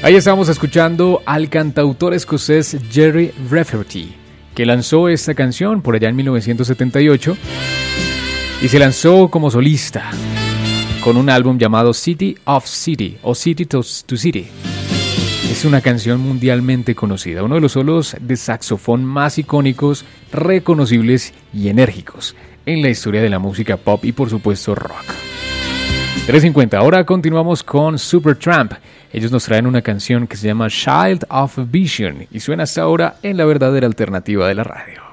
Ahí estábamos escuchando al cantautor escocés Gerry Rafferty, que lanzó esta canción por allá en 1978 y se lanzó como solista con un álbum llamado City of City o City to City. Es una canción mundialmente conocida, uno de los solos de saxofón más icónicos, reconocibles y enérgicos en la historia de la música pop y por supuesto rock. 3:50, ahora continuamos con Supertramp. Ellos nos traen una canción que se llama Child of Vision y suena hasta ahora en la verdadera alternativa de la radio.